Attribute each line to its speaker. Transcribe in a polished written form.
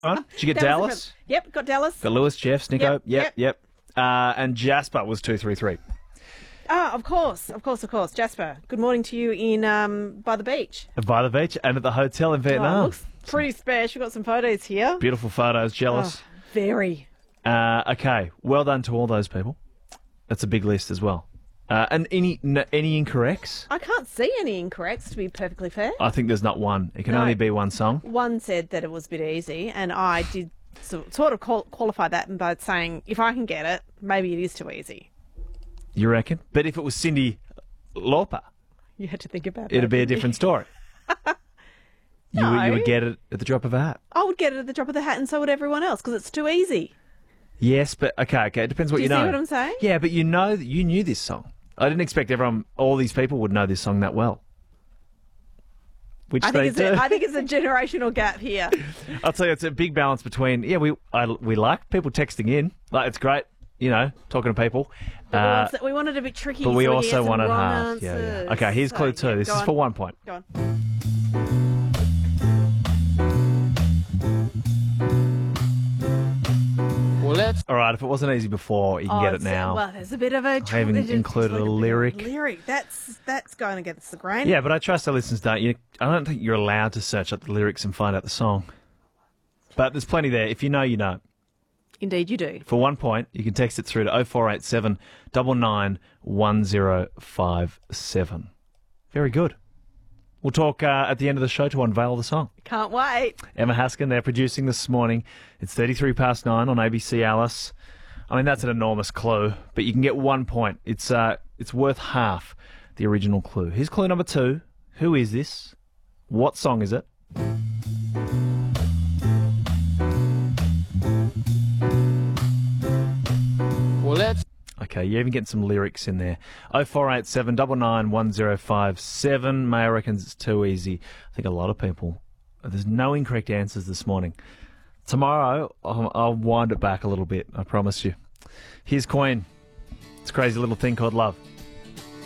Speaker 1: Right. Did you get Dallas?
Speaker 2: Yep, got Dallas.
Speaker 1: Got Lewis, Jeff, Snicko.
Speaker 2: Yep.
Speaker 1: And Jasper was 233.
Speaker 2: Ah, of course. Jasper, good morning to you in by the beach.
Speaker 1: By the beach and at the hotel in Vietnam.
Speaker 2: Looks pretty special. We've got some photos here.
Speaker 1: Beautiful photos. Jealous.
Speaker 2: Very.
Speaker 1: Okay, well done to all those people. That's a big list as well. And any incorrects?
Speaker 2: I can't see any incorrects, to be perfectly fair.
Speaker 1: I think there's not one. It can only be one song.
Speaker 2: One said that it was a bit easy, and I did sort of qualify that by saying, if I can get it, maybe it is too easy.
Speaker 1: You reckon? But if it was Cyndi Lauper,
Speaker 2: You had to think about it.
Speaker 1: it'd be a different story.
Speaker 2: No.
Speaker 1: You would get it at the drop of a hat.
Speaker 2: I would get it at the drop of the hat, and so would everyone else, because it's too easy.
Speaker 1: Yes, but okay. It depends what
Speaker 2: Do
Speaker 1: you
Speaker 2: you
Speaker 1: know.
Speaker 2: see what I'm saying?
Speaker 1: Yeah, but you know that you knew this song. I didn't expect all these people would know this song that well. Which
Speaker 2: I think
Speaker 1: they do.
Speaker 2: I think it's a generational gap here.
Speaker 1: I'll tell you, it's a big balance between, we like people texting in. Like, it's great, talking to people.
Speaker 2: We wanted a bit tricky.
Speaker 1: But we
Speaker 2: so
Speaker 1: also
Speaker 2: some
Speaker 1: wanted
Speaker 2: wrong
Speaker 1: half.
Speaker 2: answers.
Speaker 1: Yeah. Okay, here's clue 2.
Speaker 2: Yeah,
Speaker 1: This
Speaker 2: go
Speaker 1: is
Speaker 2: on.
Speaker 1: for 1 point.
Speaker 2: Go on.
Speaker 1: All right, if it wasn't easy before, you can get it now.
Speaker 2: Well, there's a bit of a...
Speaker 1: I even included a lyric.
Speaker 2: That's going against the grain.
Speaker 1: Yeah, but I trust our listeners don't. I don't think you're allowed to search up the lyrics and find out the song. But there's plenty there. If you know, you know.
Speaker 2: Indeed you do.
Speaker 1: For 1 point, you can text it through to 0487 99 1057. Very good. We'll talk at the end of the show to unveil the song.
Speaker 2: Can't wait.
Speaker 1: Emma Haskin, they're producing this morning. It's 33 past 9 on ABC Alice. I mean, that's an enormous clue, but you can get 1 point. It's worth half the original clue. Here's clue number 2. Who is this? What song is it? Okay, you're even getting some lyrics in there. 0487 99 1057. Mayor reckons it's too easy. I think a lot of people. There's no incorrect answers this morning. Tomorrow, I'll wind it back a little bit, I promise you. Here's Queen. It's a crazy little thing called love.